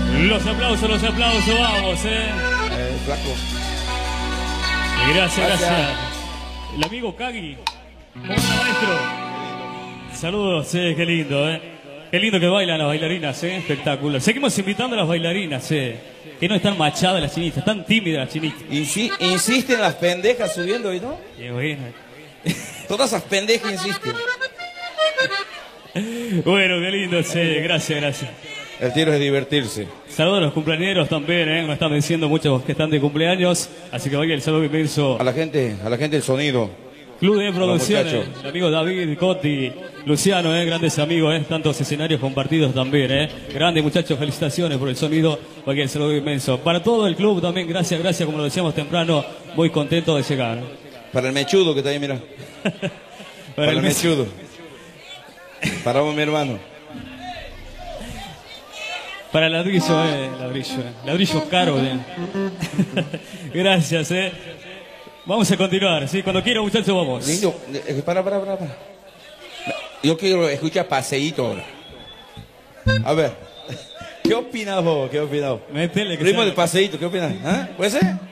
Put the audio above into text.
Los aplausos, vamos, Flaco. Gracias, gracias. El amigo Kagi. ¿Cómo está, maestro? Saludos, qué lindo, Qué lindo que bailan las bailarinas, espectacular. Seguimos invitando a las bailarinas, que no están machadas las chinitas, están tímidas las chinitas. Insisten las pendejas subiendo hoy, ¿no? Qué bueno. Todas esas pendejas insisten. Bueno, qué lindo, gracias, gracias. El tiro es divertirse. Saludos a los cumpleañeros también, nos están diciendo muchos que están de cumpleaños, así que vaya el saludo inmenso. A la gente del sonido. Club de Producciones, el amigo David, Coti, Luciano, grandes amigos, tantos escenarios compartidos también, Grandes muchachos, felicitaciones por el sonido, vaya el saludo inmenso. Para todo el club también, gracias, como lo decíamos temprano, muy contento de llegar. Para el mechudo que está ahí, mira. Para el mechudo. Para vos, mi hermano. Para el ladrillo, ladrillo caro, Gracias, Vamos a continuar, Cuando quiera, muchachos, vamos. Niño, para. Yo quiero escuchar Paseíto ahora. A ver. ¿Qué opinas vos? Métele que Ritmo de Paseíto, ¿qué opinas? ¿Puede ser?